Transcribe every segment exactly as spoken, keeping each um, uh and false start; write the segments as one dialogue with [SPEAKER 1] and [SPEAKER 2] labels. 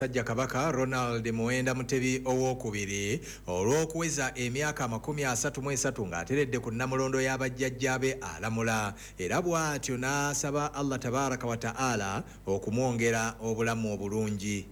[SPEAKER 1] Sajja Kabaka Ronald Muwenda Mutebi owokubiri olw'okuweza emyaka makumi asatu mu esatu ng'ateredde ku nnamulondo y'abajjajjaabe alamula era bw'atyo n'asaba Allah tabaraka wa ta'ala okumwongera obulamu obulungi.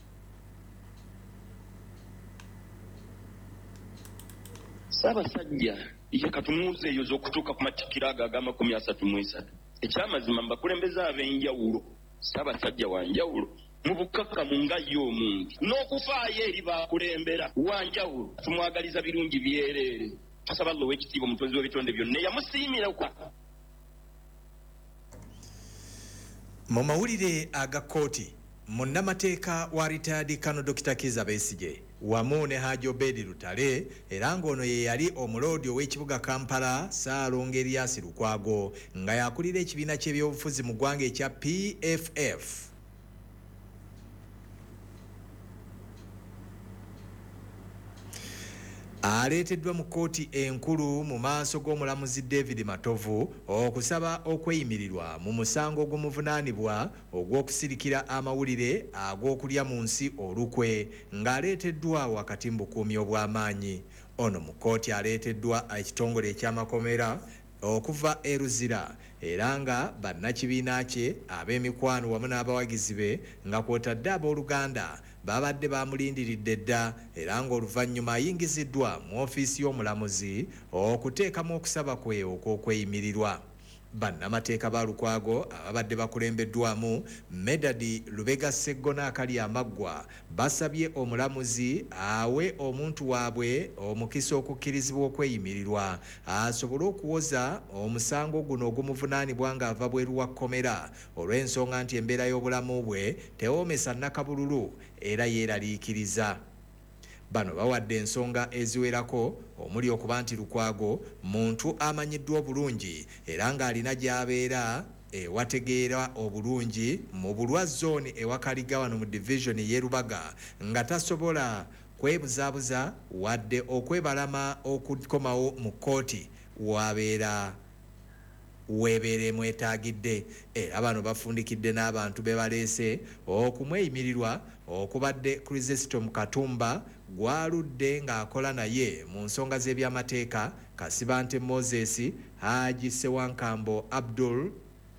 [SPEAKER 2] Ssaabasajja ye katumuuze eyo z'okutuuka ku matikkiro ago ag'amakumi asatu mu esatu ekyamazima mbakulembeze ab'enjawulo Ssaabasajja wa njawulo mu bukakkamu nga ye omuntu n'okufaayo eri bakulembera wanjawulo tumwagaliza birungi byereere tusaba Allah ow'ekitiibwa omutonzi w'ebitonde byonna yamusiimira kwa.
[SPEAKER 1] Mu mawulire aga kkooti munnamateeka wa retired Kano Dokita Kizza Besigye wamu ne Haji Obedi Lutale era ng'ono ye yali omuloodi ow'ekibuga Kampala Ssaalongo Erias Lukwago nga yakulira ekibiina ky'ebyobufuzi mu ggwanga ekya P F F. Aleeteddwa mu kkooti enkulu mu maaso g'omulamuzi David Matovu okusaba okweyimirirwa mu musango ogumuvunaanibwa ogw'okusirikira amawulire ag'okulya mu nsi olukwe ng'aleeteddwa wakati mu bukuumi obw'amaanyi. Ono mu kkooti aleeteddwa ekitongole eky'amakomera okuva e Luzira era nga bannakibiina kye ab'emikwano wamu n'abawagizi be nga kw'otadde abooluganda babadde bamulindiridde dda era ng'oluvannyuma ayingiziddwa mu ofiisi y'omulamuzi okuteekamu okusaba kwe okw'okweyimirirwa. Bannamateeka ba Lukwago ababadde bakulembeddwamu Medadi Lubega Sseggona Akali Amaggwa basabye omulamuzi awe omuntu waabwe omukisa okukkirizibwa okweyimirirwa asobole okuwoza omusango guno ogumuvunaanibwa ng'ava bweru wa kkomera olw'ensonga nti embeera y'obulamu bwe tewoomesa nnakabululu era yeeraliikiriza. Bano bawadde ensonga eziwerako omuli okuba nti Lukwago muntu amanyiddwa obulungi era ng'alina gy'abeera ewategeera obulungi mu bulwa zooni ewa Kaliga wano mu division y'e Rubaga nga tasobola kwebuzaabuza wadde okwebalama okukomawo mu kkooti wabeera weebeere mwetaagidde era bano bafundikidde n'abantu be baleese okumweyimirirwa okubadde Chrysostom Katumba gwaludde ng'akola naye mu nsonga z'ebyamateeka Kasibante Moses Haji Sewankambo Abdul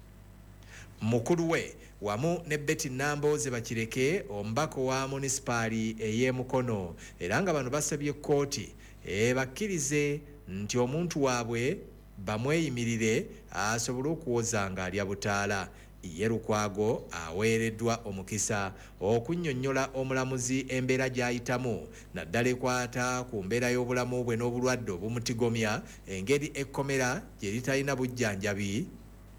[SPEAKER 1] mukulu we wamu ne Betty Namboze Bakireke omubaka wa munisipaali ey'e Mukono era nga bano basabye kkooti ebakkirize nti omuntu waabwe bamweyimirire asobole okuwoza ng'alya butaala. Ye Lukwago aweereddwa omukisa okunnyonnyola omulamuzi embeera gy'ayitamu naddala ekwata ku mbeera y'obulamu bwe n'obulwadde obumutigomya engeri ekkomera gye litalina bujjanjabi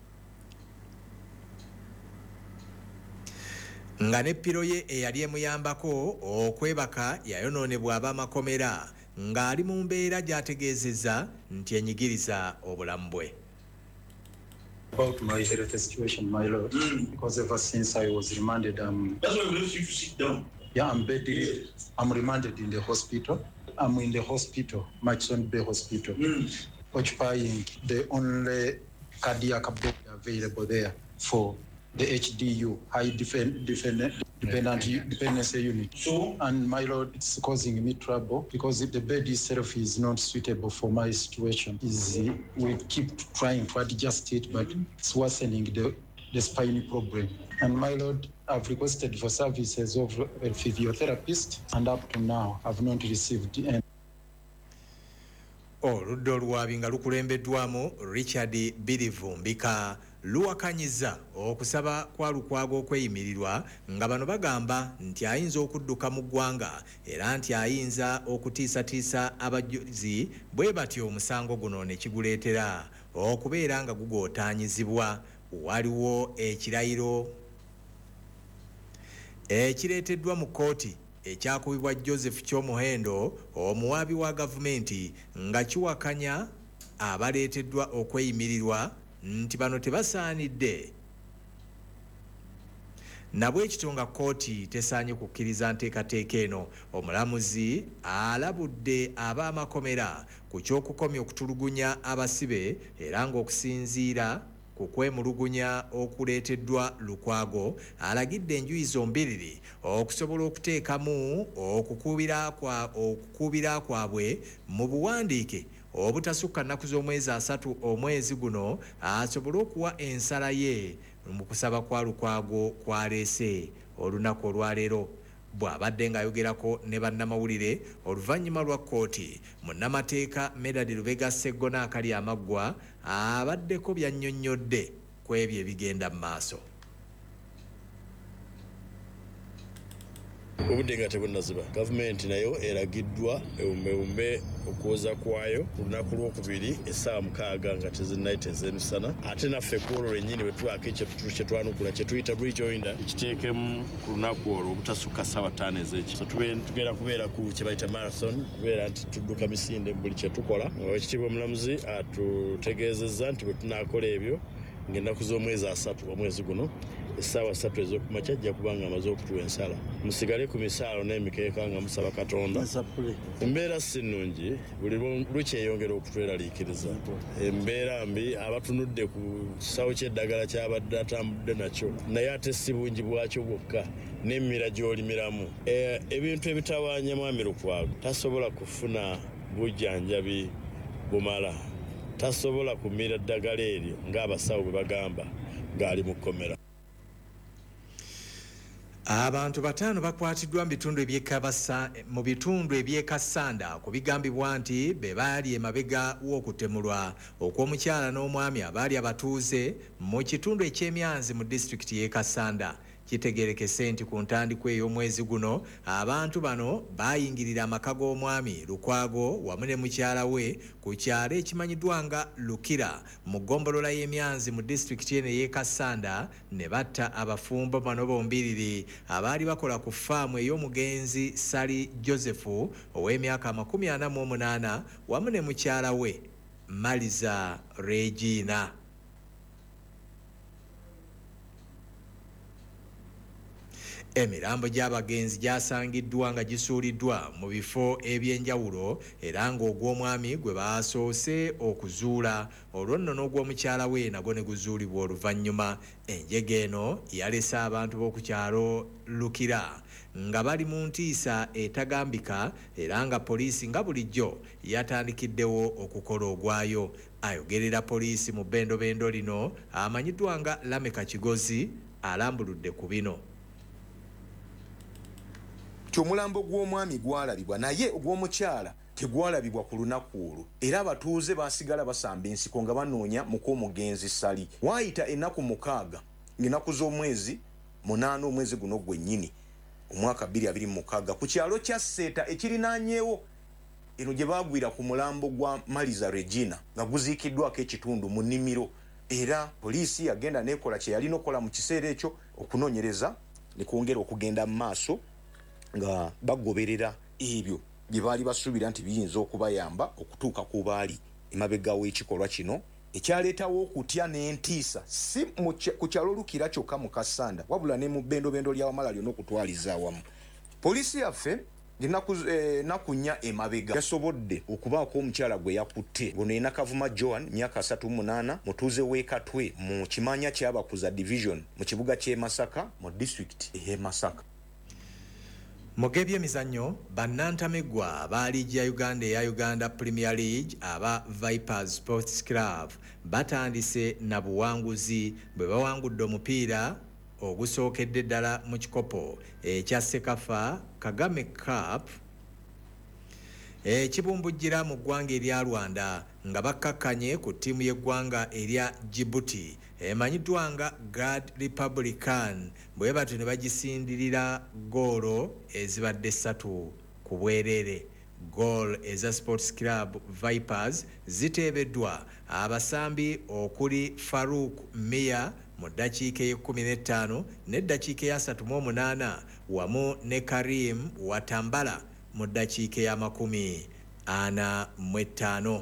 [SPEAKER 1] nga ne ppiro ye eyali emuyambako okwebaka yayonoonebwa ab'amakomera ng'ali mu mbeera gy'ategeezezza nti enyigiriza obulamu bwe.
[SPEAKER 3] About my health situation, my lord, mm. because ever since I was remanded, um,
[SPEAKER 4] that's why we left you to sit down.
[SPEAKER 3] Yeah, I'm bedded. Yes. I'm remanded in the hospital. I'm in the hospital, Machson Bay Hospital, mm. occupying the only cardiac bed available there for the H D U, high defend, defend, dependent dependency unit. So, and my lord, it's causing me trouble because if the bed itself is not suitable for my situation. Is uh, we keep trying to adjust it, but it's worsening the the spine problem. And my lord, I've requested for services of a physiotherapist, and up to now, I've not received any.
[SPEAKER 1] Oludda oluwaabi nga lukulembeddwamu Richard Birivumbika luwakanyiza okusaba kwa Lukwago okweyimirirwa nga bano bagamba nti ayinza okudduka mu ggwanga era nti ayinza okutiisatiisa abajulizi bwe batyo omusango guno ne kiguleetera okubeera nga gugootaanyizibwa. Waliwo ekirayiro ekireeteddwa mu kkooti ekyakubibwa Joseph Kyomuhendo omuwaabi wa gavumenti nga kiwakanya abaleeteddwa okweyimirirwa nti bano tebasaanidde nabwe ekitonga kkooti tesaanye kukkiriza nteekateeka eno. Omulamuzi alabudde ab'amakomera ku ky'okukomya okutulugunya abasibe era ng'okusinziira ku kwemulugunya okuleeteddwa Lukwago alagidde enjuyi zombiriri okusobola okuteekamu okukuubira kwa okukuubira kwabwe mu buwandiike obutasukka nnaku z'omwezi asatu omwezi guno asobole okuwa ensala ye mu kusaba kwa Lukwago kwaleese olunaku olwaleero. Bw'abadde ng'ayogerako ne bannamawulire oluvannyuma lwa kkooti, munnamateeka Medard Lubega Sseggona akali amaggwa abaddeko byannyonnyodde ku ebyo ebigenda mu maaso.
[SPEAKER 4] Obudde nga tebunnaziba, gavumenti nayo eragiddwa ewumbewumbe okwoza kwayo ku lunaku lwokubiri essaawa mukaaga nga tezinnayita ez'emisana, ate naffe ku olwo lwennyini bwe twako kye twanukula kye tuyita rejoinder kiteekemu ku lunaku olwo obutasukka ssaawa ttaano ez'ekiro. So tugenda kubeera ku kye bayita marathon, kubeera nti tudduka misinde mu buli kye tukola. Ekitiibwa omulamuzi atutegeezezza nti bwe tunaakola ebyo ng'ennaku z'omwezi asatu omwezi guno essaawa ssatu ez'okumakya ajja kuba nga amaze okutuwa ensala. Musigale ku misaalo n'emikeeka nga musaba Katonda. Embeera si nnungi, buli lukyeyongera okutweraliikiriza. Embeera mbi abatunudde ku kisawo ky'eddagala ky'abadde atambudde nakyo, naye ate si bungi bwakyo bwokka n'emmira gy'olimiramu. Ebintu ebitawaanya mwami Lukwago tasobola kufuna bujjanjabi bumala, tasobola kumira ddagala eryo ng'abasawo bwe bagamba ng'ali mu kkomera.
[SPEAKER 1] Abantu bataano bakwatiddwa mu bitundu eby'ekabasa mu bitundu eby'ekasanda ku bigambibwa nti be baali emabega w'okutemulwa okw'omukyala n'omwami abaali abatuuze mu kitundu eky'Emyanzi mu disitulikiti y'e Kasanda. Kitegeerekese nti ku ntandikwa ey'omwezi guno abantu bano baayingirira amaka g'omwami Lukwago wamu ne mukyala we ku kyalo ekimanyiddwa nga Lukira mu ggombolola y'Emyanzi mu disitulikiti eno ey'e Kasanda ne batta abafumbo bano bombiriri abaali bakola ku ffaamu ey'omugenzi Sali Joseph ow'emyaka amakumi ana mu omunaana wamu ne mukyala we Maliza Regina. Emirambo gy'abagenzi gyasangiddwa nga gisuuliddwa mu bifo eby'enjawulo era ng'ogw'omwami gwe baasoose okuzuula olwo nno n'ogw'omukyala we nagwo ne guzuulibwa oluvannyuma. Enjega eno yalese abantu b'oku kyalo Lukira nga bali mu ntiisa etagambika era nga poliisi nga bulijjo yatandikiddewo okukola ogwayo. Ayogerera poliisi mu bbendobendo lino amanyiddwa nga Lameka Kigozi alambuludde ku bino.
[SPEAKER 5] Omulambo gw'omwami gwalabibwa naye ogw'omukyala tegwalabibwa ku lunaku olwo, era abatuuze baasigala basamba ensiko nga banoonya mukomugenzi Sali. Waayita ennaku mukaaga ng'ennaku z'omwezi munaana omwezi guno gwennyini omwaka bbiri abiri mu mukaaga ku kyalo kya Seeta ekirinaanyeewo eno gye baagwira ku mulambo gwa Maliza Regina nga guziikiddwako ekitundu mu nnimiro, era poliisi yagenda n'ekola kye yalina okukola mu kiseera ekyo okunoonyereza ne kwongera okugenda mu maaso nga bagoberera ebyo bye baali basuubira nti biyinza okubayamba okutuuka ku baali emabega w'ekikolwa kino ekyaleetawo okutya n'entiisa si ku kyalo Lukira kyokka mu Kasanda wabula ne mu bbendobendo ly'Awamala lyonna okutwaliza awamu. Poliisi yaffe ennaku nnya emabega yasobodde okubaako omukyala gwe yakutte gono ye Nakavuma Joan myaka asatu mu munaana mutuuze w'e Katwe mu kimanya ky'Abakuza division mu kibuga ky'e Masaka mu disitulikiti ey'e Masaka.
[SPEAKER 1] Mu by'emizannyo bannantamegwa ba liigi ya Uganda eya Uganda Premier League aba Vipers Sports Club batandise na buwanguzi bwe bawangudde omupiira ogusookedde ddala mu kikopo ekya Sekafa Kagame Cup ekibumbujjira mu ggwanga erya Rwanda nga bakkakkanye ku ttiimu y'eggwanga erya Djibouti emanyiddwa nga Guard Republican bwe batyo ne bagisindirira goolo ezibadde ssatu ku bwereere. Goal eza Sports Club Vipers ziteebeddwa abasambi okuli Farouk Mia mu ddakiika ey'ekkumi n'ettaano n'eddakiika ey'asatu mu omunaana wamu ne Karim Watambala mu ddakiika ey'amakumi ana mu ettaano.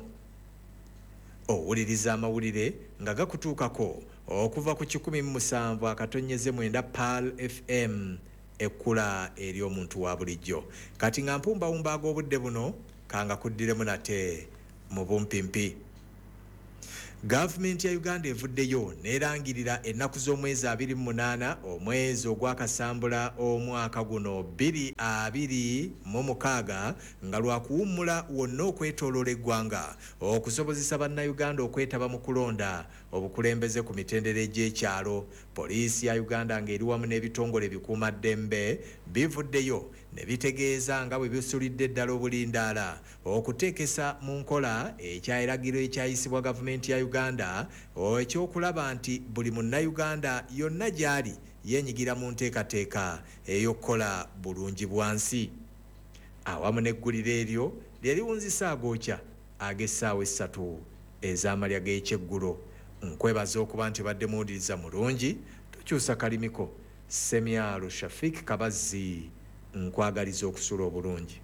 [SPEAKER 1] Owuliriza amawulire nga gakutuukako okuva ku kikumi mu musanvu akatonnyeze mwenda Pearl F M ekkula eri omuntu wa bulijjo. Kati nga mpumbawumba ag'obudde buno kanga kuddiremu nate mu bumpimpi. Gavumenti ya Uganda evuddeyo nerangirira ennaku z'omwezi abiri mu munaana omwezi ogwakasambula omwaka guno bbiri abiri mu mukaaga nga lwakuwummula wonna okwetooloola eggwanga okusobozesa bannayuganda okwetaba mu kulonda obukulembeze ku mitendera egy'ekyalo. Poliisi ya Uganda ng'eri wamu n'ebitongole bikuumaddembe bivuddeyo ne bitegeeza nga bwe bisulidde ddala obulindaala okuteekesa mu nkola ekyayiragiro ekyayisibwa gavumenti ya Uganda ekyokulaba nti buli munnayuganda yonna gy'ali yenyigira mu nteekateeka ey'okukola bulungi bwansi. Awamu n'egguliro eryo lye liwunzisa agookya ag'essaawa essatu ez'amalya g'ekyeggulo. Nkwebaza okuba nti badde muwuliriza mulungi. Tukyusa kalimiko. Semyalo Shafik Kabazzi nkwagaliza okusula obulungi.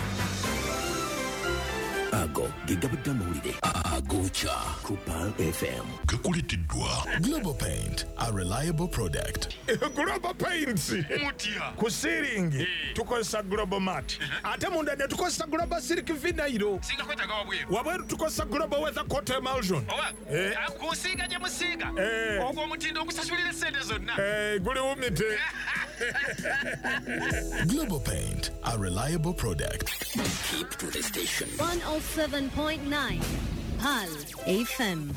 [SPEAKER 6] Ago gigabudde amawulire agookya ku Pal F M.
[SPEAKER 7] Gakulitiddwa Global Paint, a reliable product.
[SPEAKER 8] Global Paints
[SPEAKER 7] Mutia
[SPEAKER 8] ku ceiling tukozesa Global Mat ate munda ne tukozesa Global Silk Vinyl
[SPEAKER 7] singa kwetaga wabweru
[SPEAKER 8] wabweru tukozesa Global Weather Coat Emulsion
[SPEAKER 7] owa
[SPEAKER 8] Eh.
[SPEAKER 7] kusiiga gye musiiga
[SPEAKER 8] Eh.
[SPEAKER 7] ogwo omutindo okusasulira sente zonna
[SPEAKER 8] eh guli wumite.
[SPEAKER 7] Global Paint, a reliable product.
[SPEAKER 6] Keep to the station.
[SPEAKER 9] one oh seven point nine Pal F M.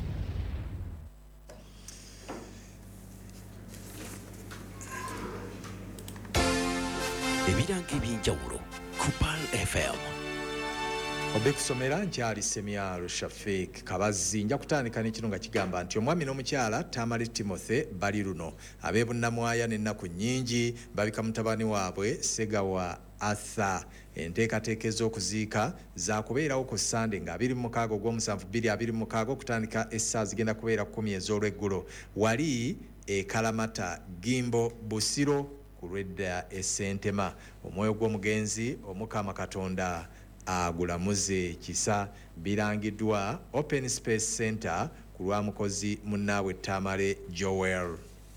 [SPEAKER 6] Ebirango eby'enjawulo ku Pal F M.
[SPEAKER 1] Obekusomera nkyali Semyalo Shafik Kabazzi. Nja kutandika n'ekino nga kigamba nti omwami n'omukyala Tamale Timothy bali luno ab'e Bunnamwaya n'ennaku nnyingi babika mutabani waabwe Segawa Arthur. Enteekateeka ez'okuziika zaakubeerawo ku Sande nga abiri mu mukaaga ogw'omusanvu bbiri abiri mu mukaaga okutandika essaawa zigenda kubeera kkumi ez'olweggulo wali e Kalamata Gimbo Busiro ku lw'edda e Ssentema. Omwoyo gw'omugenzi Omukama Katonda agulamuze kisa. Birangiddwa Open Space Center ku lwa mukozi munnaabwe Tamale Joel.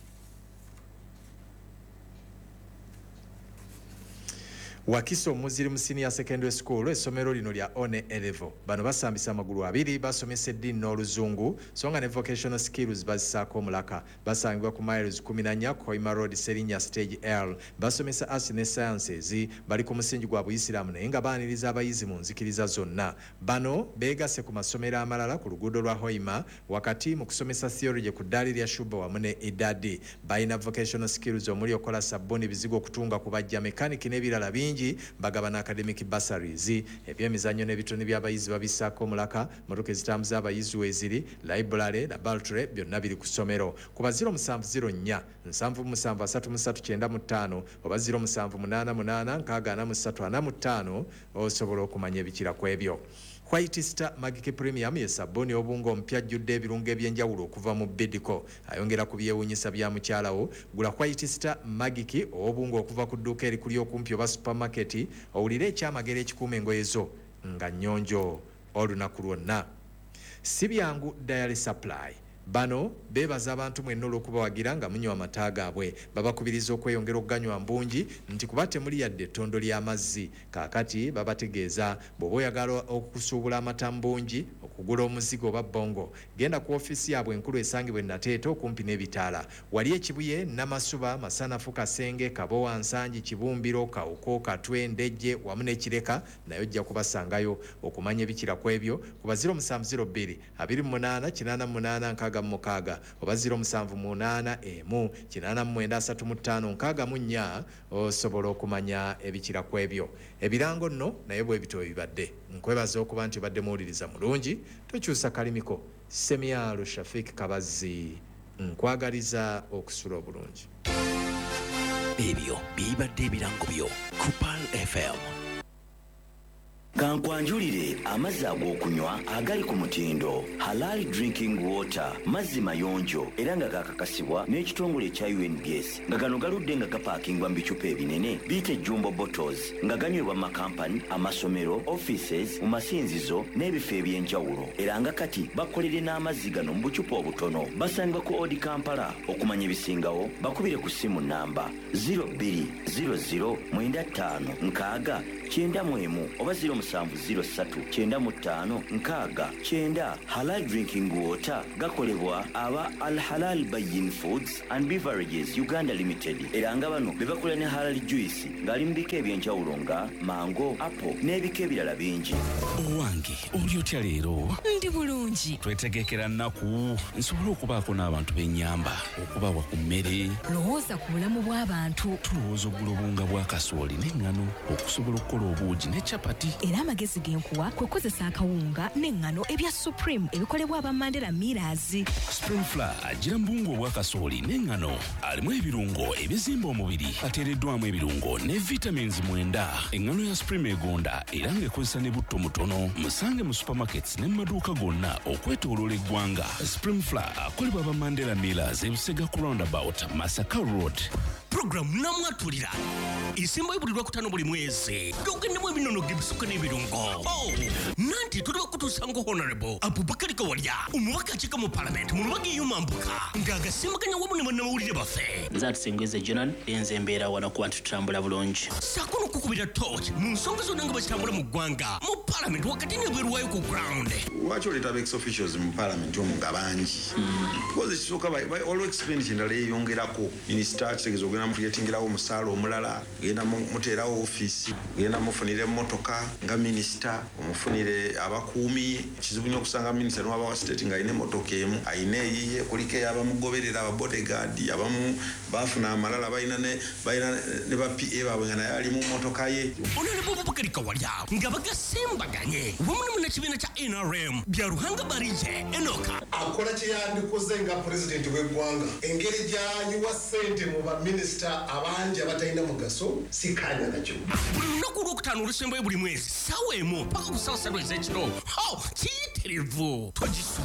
[SPEAKER 1] Wakiso Muziri mu Senior Secondary School essomero lino lya One Elevo bano basambisa amagulu abiri basomesa eddiini n'oluzungu so nga ne vocational skills bazisaako omulaka. Basangibwa ku miles kumi na nnya Koima Road Serinya Stage L. Basomesa arts ne sciences bali ku musingi gwa Buyisiraamu naye nga baaniriza abayizi mu nzikiriza zonna. Bano beegase ku masomero amalala ku luguudo lwa Hoima wakati mu kusomesa theory ku ddaali lya Shuba wamu ne Idadi. Balina vocational skills omuli okola sabbuni bizigo okutunga ku bajja mekaniki n'ebirala bingi. Bagabana academic bursaries. Ebyemizannyo n'ebitone by'abayizi babissaako omulaka. Motoka ezitambuza abayizi weziri library laboratory byonna biri ku ssomero. Kuba zero musanvu zero nnya nsanvu musanvu asatu mu ssatu kyenda mu ttaano oba zero musanvu munaana munaana nkaaga ana mu ssatu ana mu ttaano osobola okumanya ebikira ku ebyo. White Star Magic Premium ye sabuni obungo mpya jjudde ebirungo ebyenjawulo okuva mu Bidco. Ayongera ku byewuunyisa bya mukyalawo. Gula White Star Magic obungo okuva ku dduuka eri kuli okumpi oba supermarket owulire ekyamagero ekikuuma engoye zo nga nnyonjo olunaku lwonna. Si byangu Dairy Supply. Bano bebaza abantu mwenna olw'okubawagira nga munywa amata gaabwe. Babakubiriza okweyongera okuganywa mbungi nti kuba temuli yadde ettondo ly'amazzi. Kaakati babategeeza bw'oba oyagala okusuubula amata mbungi okugula omuzigo oba bongo genda ku ofiisi yaabwe enkulu esangibwa e Nateete okumpi n'ebitaala. Wali ekibuye Namasuba Masanafu Kasenge Kabowa Nsangi Kibumbiro Kawuko Katwe Ndejje wamu n'Ekireka naye ojja kubasangayo. Okumanya ebikira ku ebyo kuba zero musanvu zero bbiri abiri mu munaana kinaana mu munaana nkaaga mu mukaaga oba zero musanvu munaana emu kinaana mu mwenda asatu mu ttaano nkaaga mu nnya osobola okumanya ebikira ku ebyo. Ebirango nno naye bwe bito bibadde. Nkwebaza okuba nti badde muwuliriza mulungi. Tokyusa kalimiko. Semyalo Shafik Kabazzi nkwagaliza okusula obulungi.
[SPEAKER 6] Ebyo bibadde ebirango byo ku Pal F M. Kankwanjulire amazzi ag'okunywa agali ku mutindo Halal Drinking Water mazzi mayonjo era nga gakakasibwa n'ekitongole ekya U N B S nga gano galudde nga gapaakingwa mu bicupa ebinene biyite jumbo bottles nga ganywebwa mu makampani amasomero offices mu masinzizo n'ebifo eby'enjawulo era nga kati bakolere n'amazzi gano mu bucupa obutono. Basangibwa ku Odi Kampala. Okumanya ebisingawo bakubire ku ssimu namba zero bbiri zero zero mwenda ttaano nkaaga kyenda mu emu oba zero musanvu zero three nine mu ttaano nkaaga kyenda. Halal drinking water gakolebwa aba Al Halal Bayin Foods and Beverages Uganda Limited. Era nga bano be bakola ne halal juice ng'ali mu bika eby'enjawulo nga mango, apple n'ebika ebirala bingi.
[SPEAKER 10] Owange oli otya leero?
[SPEAKER 11] Ndi bulungi.
[SPEAKER 10] Twetegekera nnaku nsobola okubaako n'abantu b'ennyamba okubawa ku mmere.
[SPEAKER 11] Lowooza ku bulamu bw'abantu.
[SPEAKER 10] Tulowooza oggula obunga bwa kasooli n'eŋŋano okusobola okukola obuugi ne capati.
[SPEAKER 11] Era amagezi genkuwa kwe kukozesa akawunga n'eŋŋano ebya Supreme ebikolebwa aba Mandela Millers.
[SPEAKER 10] Spring Flour agira mbungu obwa kasooli n'eŋŋano alimu ebirungo ebizimba omubiri ateereddwamu ebirungo ne vitamins mwenda. Eŋŋano ya Supreme egonda era ng'ekozesa ne butto mutono. Musange mu supermarkets ne mu maduuka gonna okwetooloola eggwanga. Spring Flour akolebwa aba Mandela Millers e Busega ku roundabout Masaka Road.
[SPEAKER 12] Program namwatulira isimba ibulirwa kutano buli mwezi dogendemu ebinono gebisuka n'ebirungo. Oh, nanti tuli bakutuusango Honorable Abubakar Kawalya omubaka akika mu Parliament mu lubagi y'omambuka ng'agasimbaganya wamu ne bannamawulire baffe.
[SPEAKER 13] Nze Atusengeze Jonan yenze embeera wano kuba tutambula bulungi.
[SPEAKER 12] Saako n'okukubira torch mu nsonga zonna nga bakitambula mu ggwanga mu Parliament wakati n'ebweru waayo ku ground.
[SPEAKER 14] Lwaki oleeta ex officials mu Parliament omwo nga bangi? Because ekisooka olwo expenditure endala yeeyongerako. Minisita kitegeeza ogenda mutuyetingirawo omusaala omulala, genda muteerawo ofiisi, genda mufunire emmotoka nga minisita, omufunire abakuumi. Kizibu nnyo okusanga minisita n'owa state ng'alina emmotoka emu, ayina eyiye, kuliko ey'abamugoberera aba bodyguard, abamu baafuna amalala balina ne ne ba P A baabwe nga naye ali mu mmotoka ye.
[SPEAKER 12] Honorable Abubakar Kawalya nga bagasimbaganye wamu ne munnakibiina kya N R M bya Ruhanga Barije Enoka.
[SPEAKER 15] Akola kye yandikoze nga pulezidenti w'eggwanga, engeri gy'ayiwa ssente mu baminisita abangi abatalina mugaso sikanya nakyo.
[SPEAKER 12] Buli lunaku olwokutaano olusembayo buli mwezi ssaawa emu paka ku ssaawa ssatu ez'ekiro. Oh, kiyitirivu. Twagisu